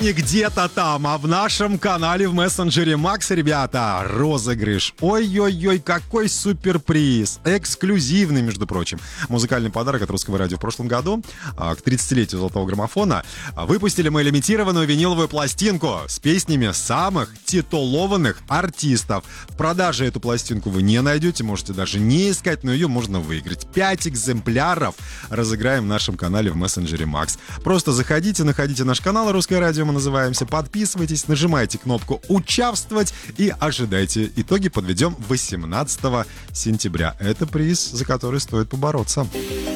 Не где-то там, а в нашем канале в мессенджере Макс, ребята, розыгрыш. Ой-ой-ой, какой суперприз. Эксклюзивный, между прочим. Музыкальный подарок от Русского радио в прошлом году к 30-летию Золотого граммофона. Выпустили мы лимитированную виниловую пластинку с песнями самых титулованных артистов. В продаже эту пластинку вы не найдете, можете даже не искать, но ее можно выиграть. 5 экземпляров разыграем в нашем канале в мессенджере Макс. Просто заходите, находите наш канал «Русское радио», мы называемся, подписывайтесь, нажимайте кнопку «Участвовать» и ожидайте. Итоги подведем 18 сентября. Это приз, за который стоит побороться.